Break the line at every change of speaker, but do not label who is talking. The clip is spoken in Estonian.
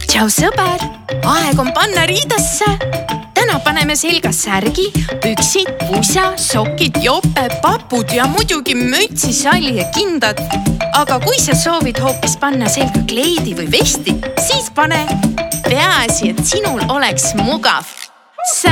Tšau sõber, aeg on panna riidesse. Täna paneme selga särgi, püksid, pusa, sokid, jope, papud ja muidugi mütsi, salli ja kindad. Aga kui sa soovid hoopis panna selga kleidi või vesti, siis pane. Peaasi, et sinul oleks mugav.